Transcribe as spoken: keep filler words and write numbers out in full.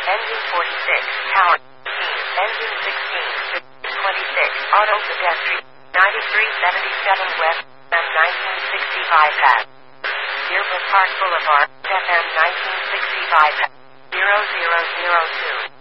Engine forty-six, Tower fifteen, Engine sixteen, twenty-six, Auto Pedestrian, ninety-three seventy-seven West, M nineteen sixty-five Pass. Deerwood Park Boulevard, F M nineteen sixty-five, zero zero zero two.